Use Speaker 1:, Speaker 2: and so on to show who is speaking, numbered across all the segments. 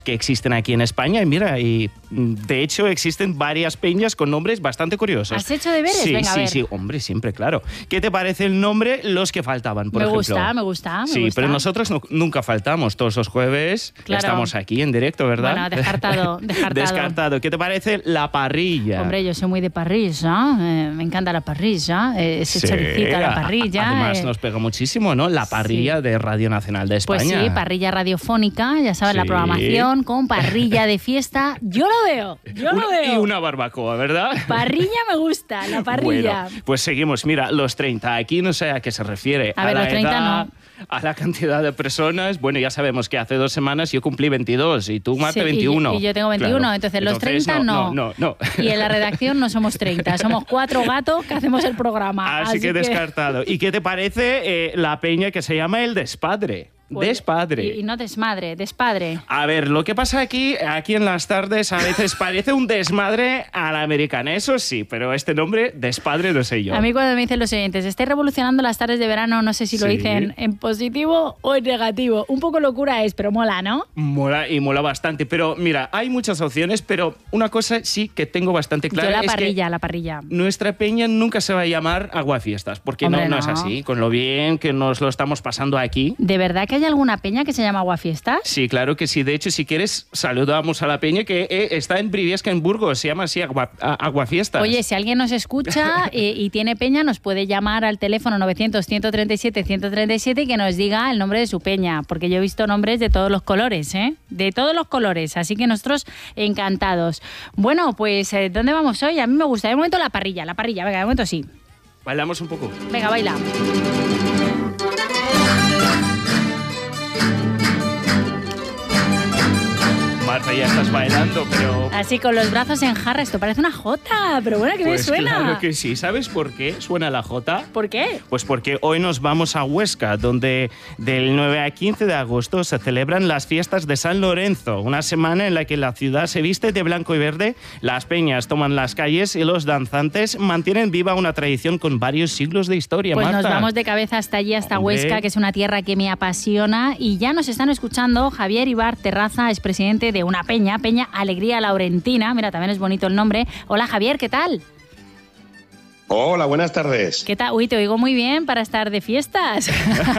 Speaker 1: que existen aquí en España. Y mira, de hecho existen varias peñas con nombres bastante curiosos.
Speaker 2: ¿Has hecho deberes?
Speaker 1: Sí,
Speaker 2: Venga, a ver.
Speaker 1: sí, hombre, siempre, claro. ¿Qué te parece el nombre Los que faltaban, por ejemplo?
Speaker 2: Me gusta.
Speaker 1: Sí, pero nosotros nunca faltamos. Todos los jueves estamos aquí en directo, ¿verdad?
Speaker 2: Bueno, descartado.
Speaker 1: Descartado. ¿Qué te parece La Parrilla?
Speaker 2: Hombre, yo soy muy de parrilla, me encanta la parrilla, ese choricito a la parrilla.
Speaker 1: Además nos pega muchísimo, ¿no? La Parrilla de Radio Nacional de España.
Speaker 2: Pues sí, parrilla radiofónica, ya sabes, la programación con parrilla de fiesta. Yo lo veo.
Speaker 1: Y una barbacoa, ¿verdad?
Speaker 2: Parrilla me gusta, la parrilla.
Speaker 1: Bueno, pues seguimos. Mira, los 30. Aquí no sé a qué se refiere.
Speaker 2: A ver, los 30
Speaker 1: edad,
Speaker 2: no.
Speaker 1: A la cantidad de personas. Bueno, ya sabemos que hace 2 semanas yo cumplí 22 y tú, Marta, 21.
Speaker 2: Y yo tengo 21,
Speaker 1: claro.
Speaker 2: entonces los 30 no. Y en la redacción no somos 30, somos 4 gatos que hacemos el programa.
Speaker 1: Así que descartado. ¿Y qué te parece la peña que se llama El Despadre?
Speaker 2: Pues,
Speaker 1: despadre.
Speaker 2: Y no desmadre, despadre.
Speaker 1: A ver, lo que pasa aquí en las tardes a veces parece un desmadre a la americana, eso sí, pero este nombre, despadre, no sé yo.
Speaker 2: A mí cuando me dicen los siguientes, estáis revolucionando las tardes de verano, no sé si lo dicen en positivo o en negativo. Un poco locura es, pero mola, ¿no?
Speaker 1: Mola y mola bastante, pero mira, hay muchas opciones, pero una cosa sí que tengo bastante clara.
Speaker 2: Yo la parrilla.
Speaker 1: Nuestra peña nunca se va a llamar Aguafiestas, porque
Speaker 2: Hombre,
Speaker 1: no es así, con lo bien que nos lo estamos pasando aquí.
Speaker 2: ¿De verdad que hay alguna peña que se llama Aguafiestas?
Speaker 1: Sí, claro que sí. De hecho, si quieres, saludamos a la peña que está en Briviesca, en Burgos. Se llama así Aguafiestas.
Speaker 2: Oye, si alguien nos escucha y tiene peña, nos puede llamar al teléfono 900-137-137 y que nos diga el nombre de su peña, porque yo he visto nombres de todos los colores, ¿eh? De todos los colores, así que nosotros encantados. Bueno, pues, ¿dónde vamos hoy? A mí me gusta. De momento la parrilla. Venga, de momento sí.
Speaker 1: Bailamos un poco.
Speaker 2: Venga, baila.
Speaker 1: Marta, ya estás bailando, pero...
Speaker 2: Así con los brazos en jarra, esto parece una jota, pero bueno, que
Speaker 1: pues
Speaker 2: me suena.
Speaker 1: Claro que sí. ¿Sabes por qué suena la jota?
Speaker 2: ¿Por qué?
Speaker 1: Pues porque hoy nos vamos a Huesca, donde del 9 a 15 de agosto se celebran las fiestas de San Lorenzo, una semana en la que la ciudad se viste de blanco y verde, las peñas toman las calles y los danzantes mantienen viva una tradición con varios siglos de historia,
Speaker 2: pues
Speaker 1: Marta.
Speaker 2: Nos vamos de cabeza hasta allí, hasta Huesca, que es una tierra que me apasiona, y ya nos están escuchando Javier Ibar Terraza, es presidente de una peña Alegría Laurentina. Mira, también es bonito el nombre. Hola, Javier, ¿qué tal?
Speaker 3: Hola, buenas tardes.
Speaker 2: ¿Qué tal? Uy, te oigo muy bien para estar de fiestas.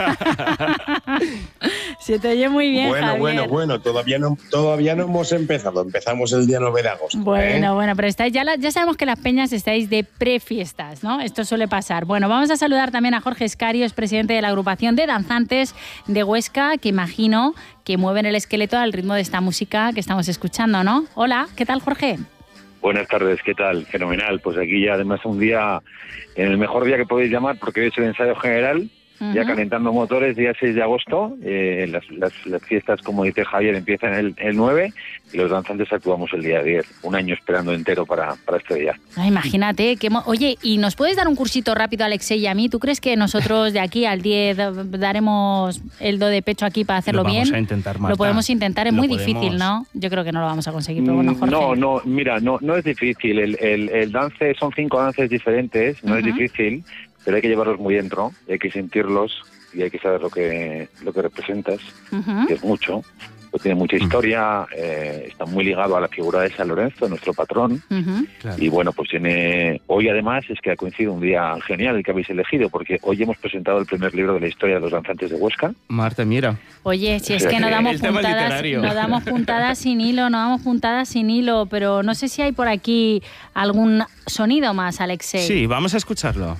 Speaker 2: Se te oye muy bien, Javier.
Speaker 3: Bueno, todavía no hemos empezado. Empezamos el día 9 de agosto.
Speaker 2: Bueno, pero estáis ya sabemos que las peñas estáis de prefiestas, ¿no? Esto suele pasar. Bueno, vamos a saludar también a Jorge Escarios, presidente de la agrupación de danzantes de Huesca, que imagino que mueven el esqueleto al ritmo de esta música que estamos escuchando, ¿no? Hola, ¿qué tal, Jorge?
Speaker 4: Buenas tardes, ¿qué tal? Fenomenal. Pues aquí ya además un día, en el mejor día que podéis llamar, porque hoy es el ensayo general, ya calentando motores, día 6 de agosto. Las fiestas, como dice Javier, empiezan el 9 y los danzantes actuamos el día 10. Un año esperando entero para este día.
Speaker 2: Imagínate. Oye, ¿y nos puedes dar un cursito rápido a Alexei y a mí? ¿Tú crees que nosotros de aquí al 10 daremos el do de pecho aquí para hacerlo bien?
Speaker 1: Lo vamos a intentar, Marta.
Speaker 2: Lo podemos intentar, es muy difícil, ¿no? Yo creo que no lo vamos a conseguir, pero bueno, Jorge.
Speaker 4: No, mira, no es difícil. El dance, son 5 dances diferentes, no es difícil, pero hay que llevarlos muy dentro, y hay que sentirlos y hay que saber lo que representas, que es mucho. Pues tiene mucha historia, está muy ligado a la figura de San Lorenzo, nuestro patrón. Claro. Y bueno, pues hoy además es que ha coincidido un día genial el que habéis elegido, porque hoy hemos presentado el primer libro de la historia de los danzantes de Huesca.
Speaker 1: Marta, mira.
Speaker 2: Oye, si es que no damos puntadas sin hilo, pero no sé si hay por aquí algún sonido más, Alexei.
Speaker 1: Sí, vamos a escucharlo.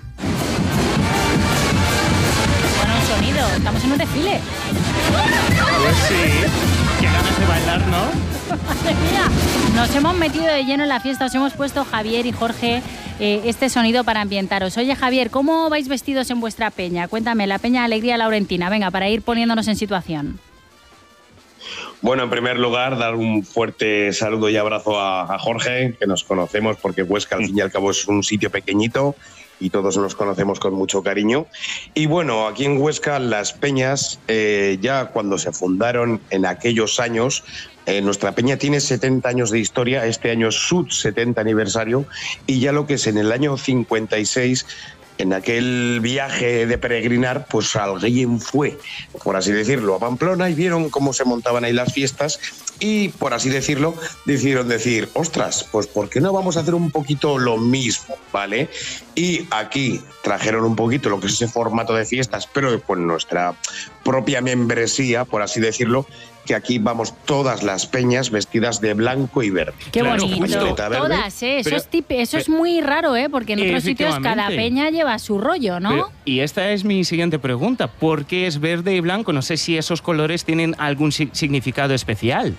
Speaker 2: Bueno, un sonido, estamos en un desfile.
Speaker 1: Pues sí. Qué ganas de bailar, ¿no?
Speaker 2: Madre mía, nos hemos metido de lleno en la fiesta, os hemos puesto, Javier y Jorge, este sonido para ambientaros. Oye, Javier, ¿cómo vais vestidos en vuestra peña? Cuéntame, la peña Alegría Laurentina, venga, para ir poniéndonos en situación.
Speaker 3: Bueno, en primer lugar, dar un fuerte saludo y abrazo a Jorge, que nos conocemos porque Huesca, al fin y al cabo, es un sitio pequeñito y todos nos conocemos con mucho cariño. Y bueno, aquí en Huesca las peñas, ya cuando se fundaron en aquellos años, nuestra peña tiene 70 años de historia, este año es su 70 aniversario, y ya lo que es en el año 56, en aquel viaje de peregrinar, pues alguien fue, por así decirlo, a Pamplona y vieron cómo se montaban ahí las fiestas y, por así decirlo, decidieron decir, ostras, pues ¿por qué no vamos a hacer un poquito lo mismo, ¿vale? Y aquí trajeron un poquito lo que es ese formato de fiestas, pero con nuestra propia membresía, por así decirlo, que aquí vamos todas las peñas vestidas de blanco y verde.
Speaker 2: ¡Qué bonito! Todas, ¿eh? Eso es muy raro, ¿eh? Porque en otros sitios cada peña lleva su rollo, ¿no?
Speaker 1: Y esta es mi siguiente pregunta. ¿Por qué es verde y blanco? No sé si esos colores tienen algún significado especial.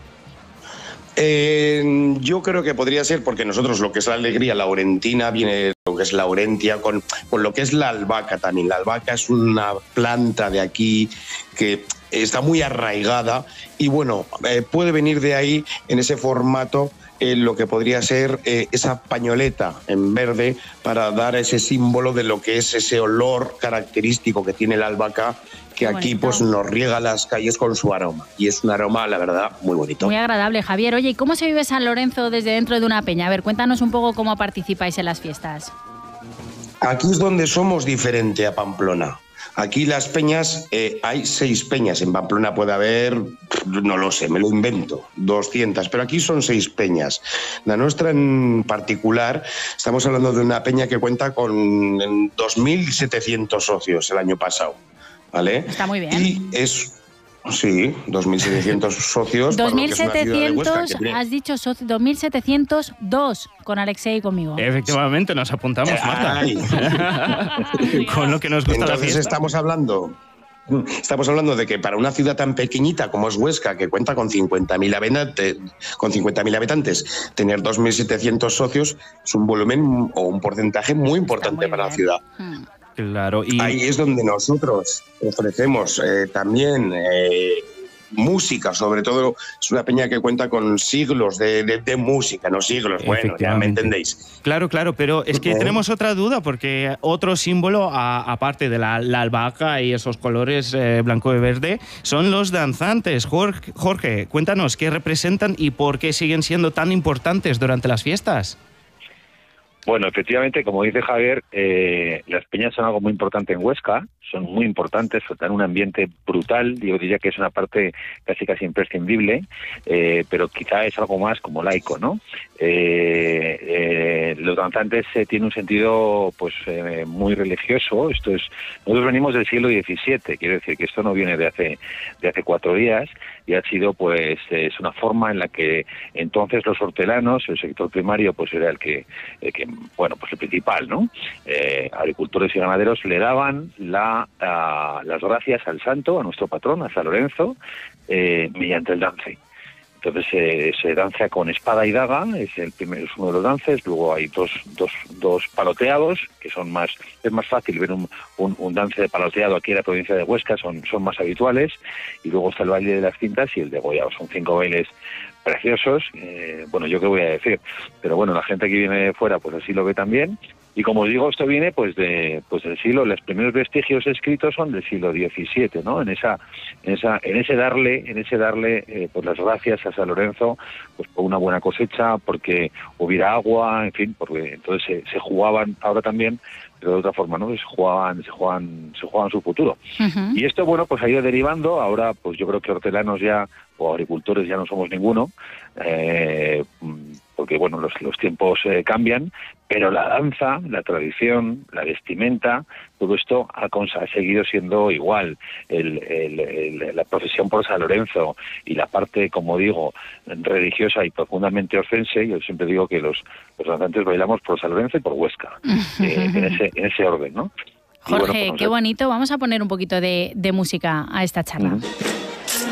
Speaker 3: Yo creo que podría ser porque nosotros lo que es la alegría laurentina viene lo que es Laurentia con lo que es la albahaca también. La albahaca es una planta de aquí que está muy arraigada y bueno, puede venir de ahí en ese formato lo que podría ser esa pañoleta en verde para dar ese símbolo de lo que es ese olor característico que tiene la albahaca, que aquí pues nos riega las calles con su aroma. Y es un aroma, la verdad, muy bonito.
Speaker 2: Muy agradable, Javier. Oye, ¿y cómo se vive San Lorenzo desde dentro de una peña? A ver, cuéntanos un poco cómo participáis en las fiestas.
Speaker 3: Aquí es donde somos diferente a Pamplona. Aquí las peñas, hay 6 peñas. En Pamplona puede haber, no lo sé, me lo invento, 200. Pero aquí son 6 peñas. La nuestra en particular, estamos hablando de una peña que cuenta con 2.700 socios el año pasado. ¿Vale?
Speaker 2: Está muy bien.
Speaker 3: Y es... Sí, 2.700 socios.
Speaker 2: 2.700, has dicho 2.702 con Alexei y conmigo.
Speaker 1: Efectivamente, nos apuntamos, Marta. Con lo que nos gusta.
Speaker 3: Entonces
Speaker 1: la fiesta.
Speaker 3: Estamos hablando de que para una ciudad tan pequeñita como es Huesca, que cuenta con 50.000 habitantes, tener 2.700 socios es un volumen o un porcentaje muy importante para la ciudad.
Speaker 1: Claro, y
Speaker 3: ahí es donde nosotros ofrecemos también música, sobre todo es una peña que cuenta con siglos de música, no siglos, bueno, ya me entendéis.
Speaker 1: Claro, pero es que tenemos otra duda, porque otro símbolo, aparte de la albahaca y esos colores blanco y verde, son los danzantes. Jorge, cuéntanos qué representan y por qué siguen siendo tan importantes durante las fiestas.
Speaker 4: Bueno, efectivamente, como dice Javier, las peñas son algo muy importante en Huesca, son muy importantes, dan un ambiente brutal, yo diría que es una parte casi imprescindible, pero quizá es algo más como laico, ¿no? Los danzantes tienen un sentido pues muy religioso. Nosotros venimos del siglo XVII, quiero decir que esto no viene de hace 4 días, y ha sido pues es una forma en la que entonces los hortelanos, el sector primario pues era el que bueno, pues el principal, ¿no? Agricultores y ganaderos le daban las gracias al santo, a nuestro patrón, a San Lorenzo, mediante el dance. Entonces se danza con espada y daga, es uno de los dances. Luego hay dos paloteados, que es más fácil ver un dance de paloteado aquí en la provincia de Huesca, son más habituales. Y luego está el baile de las cintas y el degollado. Son 5 bailes preciosos. Bueno, yo qué voy a decir, pero bueno, la gente que viene de fuera pues así lo ve también. Y como os digo, esto viene pues del siglo, los primeros vestigios escritos son del siglo XVII, ¿no? En ese darle pues las gracias a San Lorenzo pues por una buena cosecha, porque hubiera agua, en fin, porque entonces se jugaban ahora también, pero de otra forma, ¿no? Se jugaban su futuro. Uh-huh. Y esto, bueno, pues ha ido derivando. Ahora pues yo creo que hortelanos ya o agricultores ya no somos ninguno, porque bueno, los tiempos cambian, pero la danza, la tradición, la vestimenta, todo esto ha seguido siendo igual. La procesión por San Lorenzo y la parte, como digo, religiosa y profundamente orcense, yo siempre digo que los danzantes bailamos por San Lorenzo y por Huesca, en ese orden, ¿no?
Speaker 2: Jorge, bueno, pues qué bonito. Vamos a poner un poquito de música a esta charla. Uh-huh.